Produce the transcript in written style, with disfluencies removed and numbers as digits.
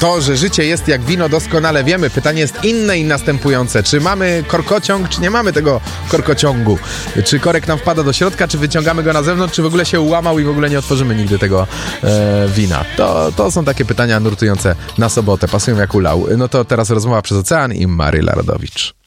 To, że życie jest jak wino, doskonale wiemy. Pytanie jest inne i następujące. Czy mamy korkociąg, czy nie mamy tego korkociągu? Czy korek nam wpada do środka, czy wyciągamy go na zewnątrz, czy w ogóle się ułamał i w ogóle nie otworzymy nigdy tego wina? To są takie pytania nurtujące na sobotę. Pasują jak ulał. No to teraz rozmowa przez ocean i Maryla Rodowicz.